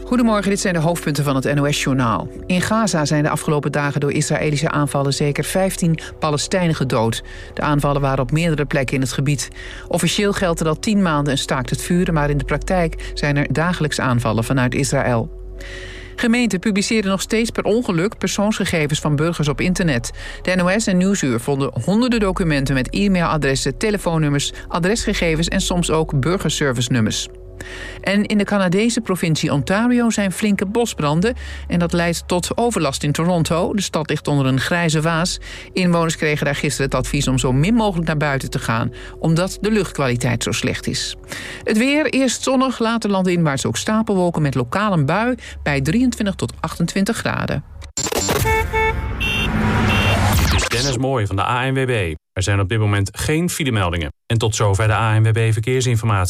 Goedemorgen, dit zijn de hoofdpunten van het NOS-journaal. In Gaza zijn de afgelopen dagen door Israëlische aanvallen zeker 15 Palestijnen gedood. De aanvallen waren op meerdere plekken in het gebied. Officieel geldt er al 10 maanden een staakt het vuren, maar in de praktijk zijn er dagelijks aanvallen vanuit Israël. Gemeenten publiceren nog steeds per ongeluk persoonsgegevens van burgers op internet. De NOS en Nieuwsuur vonden honderden documenten met e-mailadressen, telefoonnummers, adresgegevens en soms ook burgerservice-nummers. En in de Canadese provincie Ontario zijn flinke bosbranden en dat leidt tot overlast in Toronto. De stad ligt onder een grijze waas. Inwoners kregen daar gisteren het advies om zo min mogelijk naar buiten te gaan, omdat de luchtkwaliteit zo slecht is. Het weer, eerst zonnig, later landinwaarts ook stapelwolken met lokaal een bui bij 23 tot 28 graden. Dit is Dennis Mooij van de ANWB. Er zijn op dit moment geen filemeldingen. En tot zover de ANWB Verkeersinformatie.